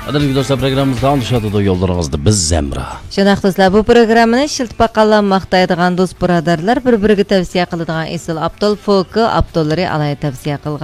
Qadrli do'stlar, programmamiz davom etadi. Yo'llaringizda biz Zamra. Shunaq do'stlar, bu programmani shiltpaqalar maqtaydigan do'st birodarlar bir-biriga tavsiya qiladigan Esil Abdul Foki Abdullari alay tavsiya qilgan.